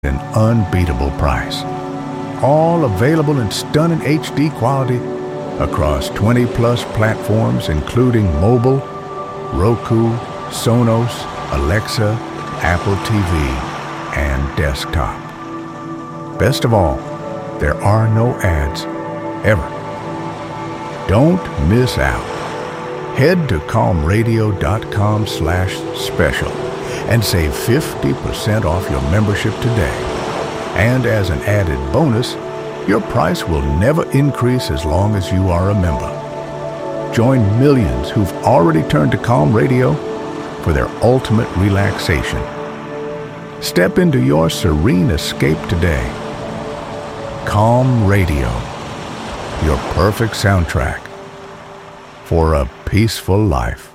an unbeatable price. All available in stunning HD quality across 20-plus platforms, including mobile, Roku, Sonos, Alexa, Apple TV, and desktop. Best of all, there are no ads, ever. Don't miss out. Head to calmradio.com/special and save 50% off your membership today. And as an added bonus, your price will never increase as long as you are a member. Join millions who've already turned to Calm Radio for their ultimate relaxation. Step into your serene escape today. Calm Radio, your perfect soundtrack for a peaceful life.